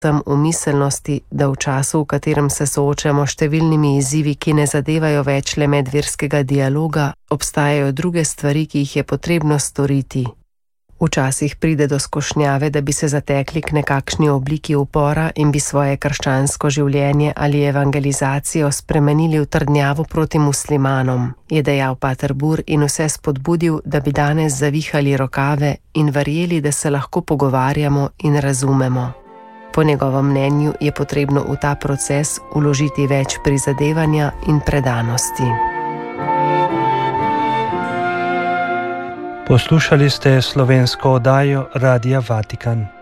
predvsem v miselnosti, da v času, v katerem se soočamo številnimi izzivi, ki ne zadevajo več le medverskega dialoga, obstajajo druge stvari, ki jih je potrebno storiti. Včasih pride do skušnjave, da bi se zatekli k nekakšni obliki upora in bi svoje krščansko življenje ali evangelizacijo spremenili v trdnjavo proti muslimanom, je dejal pater Bur in vse spodbudil, da bi danes zavihali rokave in verjeli, da se lahko pogovarjamo in razumemo. Po njegovem mnenju je potrebno v ta proces vložiti več prizadevanja in predanosti. Poslušali ste slovensko oddajo Radia Vatikan.